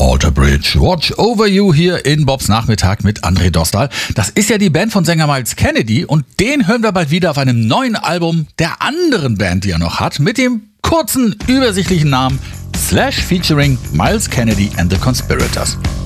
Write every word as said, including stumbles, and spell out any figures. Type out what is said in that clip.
Alter Bridge, Watch Over You hier in Bobs Nachmittag mit André Dostal. Das ist ja die Band von Sänger Myles Kennedy und den hören wir bald wieder auf einem neuen Album der anderen Band, die er noch hat, mit dem kurzen, übersichtlichen Namen Slash featuring Myles Kennedy and the Conspirators.